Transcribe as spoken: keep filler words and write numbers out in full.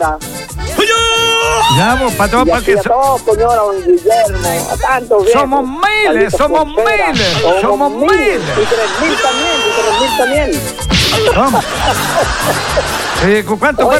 Ya, vos, patrón, Y para así que a so- todos, señora, don Guillermo, a tantos viejos. somos miles, Carlitos somos Contreras, miles, somos miles. Y tres mil también, y tres mil también. ¿Cómo? Eh, ¿cu- ¿Cuánto, Oiga,